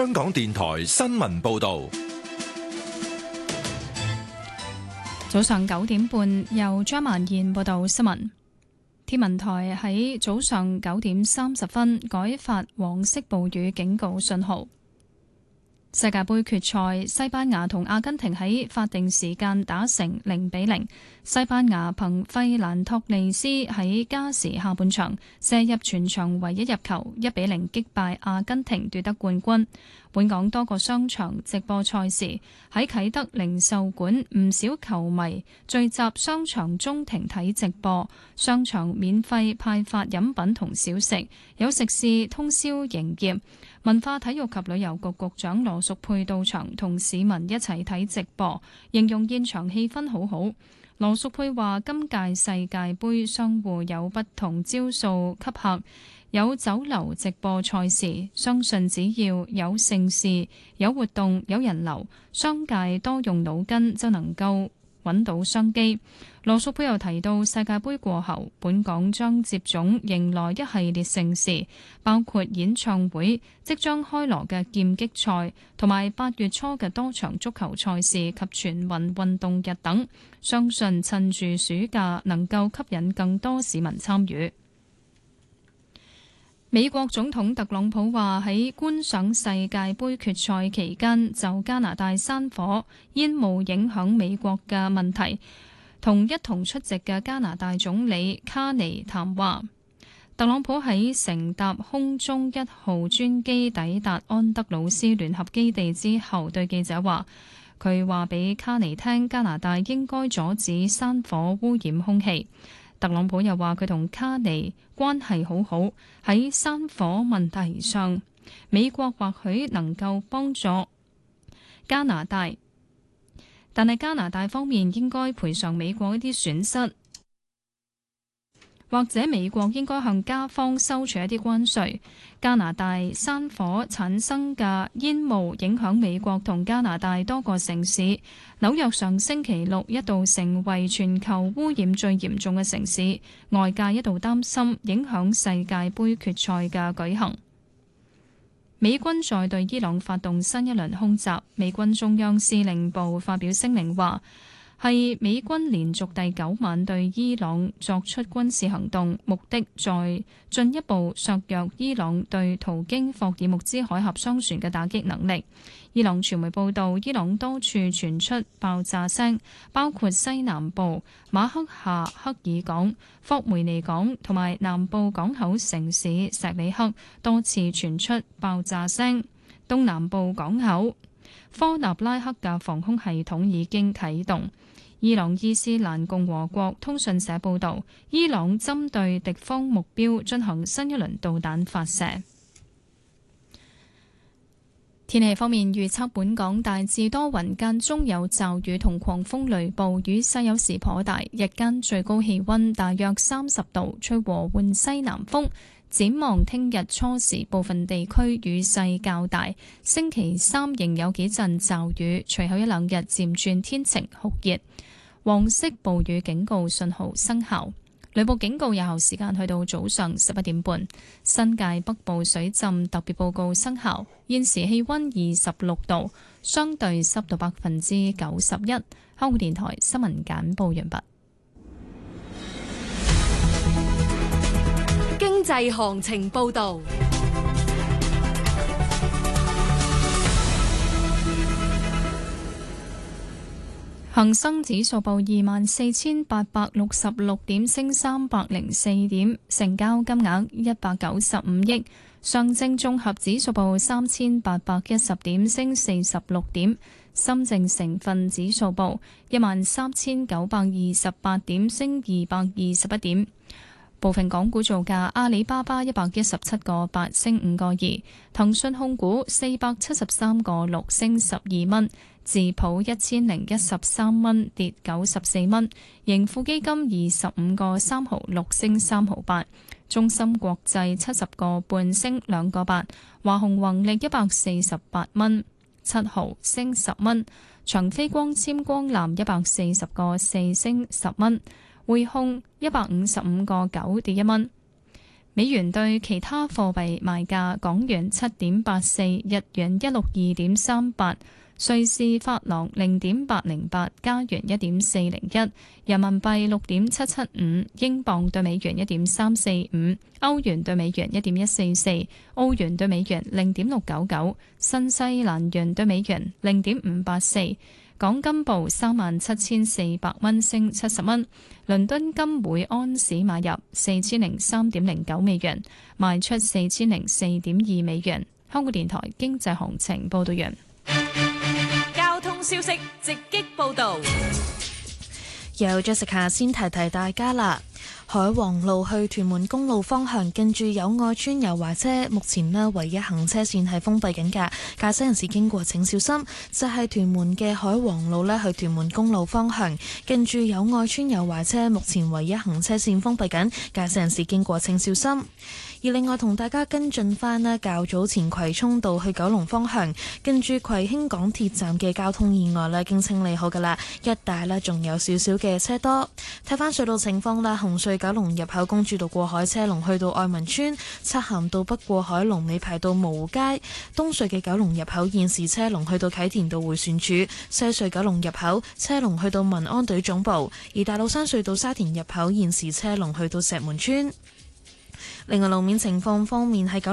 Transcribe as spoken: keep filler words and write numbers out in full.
香港電台新聞報道。 早上九點半，由張曼燕報道新聞。天文台喺早上九點三十分改發黃色暴雨警告信號。世界盃決賽，西班牙同阿根廷喺法定時間打成零比零。西班牙憑費蘭托利斯喺加時下半場射入全場唯一入球，一比零擊敗阿根廷奪得冠軍。本港多個商場直播賽事，喺啟德零售館唔少球迷聚集商場中庭睇直播，商場免費派發飲品同小食，有食肆通宵營業。文化體育及旅遊局局長羅淑佩到場同市民一齊睇直播，形容現場氣氛好好。羅淑佩話：今屆世界盃商戶有不同招數吸客，有酒樓直播賽事，相信只要有盛事、有活動、有人流，商界多用腦筋就能夠揾到商機。羅淑佩又提到，世界盃過後，本港將接踵迎來一系列盛事，包括演唱會、即將開鑼嘅劍擊賽，同埋八月初嘅多場足球賽事及全民運動日等。相信趁住暑假能夠吸引更多市民參與。美國總統特朗普話喺觀賞世界盃決賽期間，就加拿大山火煙霧影響美國嘅問題，同一同出席嘅加拿大總理卡尼談話。特朗普喺乘搭空中一號專機抵達安德魯斯聯合基地之後，對記者話：佢話俾卡尼聽，加拿大應該阻止山火污染空氣。特朗普又話佢同卡尼關係好好，喺山火問題上，美國或許能夠幫助加拿大，但係加拿大方面應該賠償美國一啲損失，或者美國應該向加方收取一啲關稅。加拿大山火產生嘅煙霧影響美國同加拿大多個城市。紐約上星期六一度成為全球污染最嚴重嘅城市，外界一度擔心影響世界盃決賽嘅舉行。美軍再對伊朗發動新一輪空襲，美軍中央司令部發表聲明話，係美軍連續第九晚對伊朗作出軍事行動，目的在進一步削弱伊朗對途經霍爾木茲海峽商船嘅打擊能力。伊朗傳媒報道，伊朗多處傳出爆炸聲，包括西南部馬克夏克爾港、霍梅尼港同埋南部港口城市錫里克多次傳出爆炸聲。東南部港口科納拉克嘅防空系統已經啟動。伊朗伊斯蘭共和國通訊社報導，伊朗針對敵方目標進行新一輪導彈發射。天氣方面預測，本港大致多雲，間中有驟雨同狂風雷暴，雨勢有時頗大。日間最高氣溫大約三十度，吹和緩西南風。展望聽日初時部分地區雨勢較大，星期三仍有幾陣驟雨，隨後一兩日漸轉天晴酷熱。黃色暴雨警告信號生效，雷暴警告有效時間去到早上十一點半。新界北部水浸特別報告生效。現時氣溫二十六度，相對濕度百分之九十一。香港電台新聞簡報完畢。 經濟行情報道。 恒生指數報二萬四千八百六十六點，升三百零四點，成交金額一百九十五億。上證綜合指數報三千八百一十點，升四十六點。深證成分指數報一萬三千九百二十八點，升二百二十一點。部分港股造價：阿里巴巴一百一十七個八升五個二，騰訊控股四百七十三個六升十二蚊，智普一千零一十三蚊跌九十四蚊，盈富基金二十五個三毫六升三毫八，中芯國際七十個半升兩個八，華虹宏力一百四十八蚊七毫升十蚊，長飛光纖光纜一百四十個四升十蚊。匯控一百五十五個九跌一蚊， 美元對其他貨幣賣價：港元七點八四，日元一六二點三八，瑞士法郎零點八零八，加元一點四零一，人民幣六點七七五，英鎊對美元一點三四五，歐元對美元一點一四四，澳元對美元零點六九九，新西蘭元對美元零點五八四。港金報三萬七千四百蚊，升七十蚊。倫敦金每安士買入四千零三點零九美元，賣出四千零四點二美元。香港電台經濟行情報道完。 交通消息直擊報道。 有 Jessica 先提提大家啦。海皇路去屯門公路方向，近住友愛邨有壞車，目前呢唯一行車線係封閉緊㗎，駕駛人士經過請小心。就係、是、屯門嘅海皇路呢去屯門公路方向，近住友愛邨有壞車，目前唯一行車線封閉緊，駕駛人士經過請小心。而另外同大家跟進翻呢較早前葵涌道去九龍方向，近住葵興港鐵站嘅交通意外呢已經清理好㗎啦，一帶呢仲有少少嘅車多。睇翻隧道情況啦，紅隧九龍入口公主道過海車龍去到愛民村，漆咸道北過海龍尾排到蕪湖街，東隧嘅九龍入口現時車龍去到啟田道迴旋處，西隧九龍入口車龍去到民安隊總部，而大老山隧道沙田入口現時車龍去到石門村。另外路面情況方面喺九